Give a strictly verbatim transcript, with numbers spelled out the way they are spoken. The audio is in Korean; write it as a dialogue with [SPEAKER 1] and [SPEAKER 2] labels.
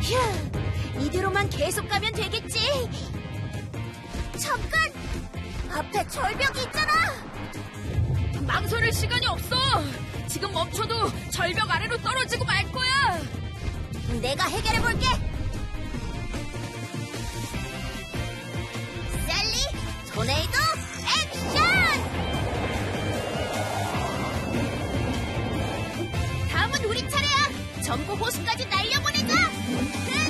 [SPEAKER 1] 휴, 이대로만 계속 가면 되겠지. 잠깐! 앞에 절벽이 있잖아!
[SPEAKER 2] 망설일 시간이 없어. 지금 멈춰도 절벽 아래로 떨어지고 말 거야.
[SPEAKER 1] 내가 해결해볼게! 셀리, 토네이도, 액션! 다음은 우리 차례야! 전부 호수까지 날려보내자!